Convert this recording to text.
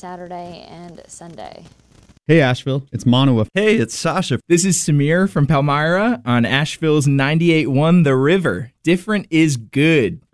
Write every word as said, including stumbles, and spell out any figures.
Saturday and Sunday. Hey Asheville, it's Manoa. Hey, it's Sasha. This is Samir from Palmyra on Asheville's ninety-eight point one The River. Different is good.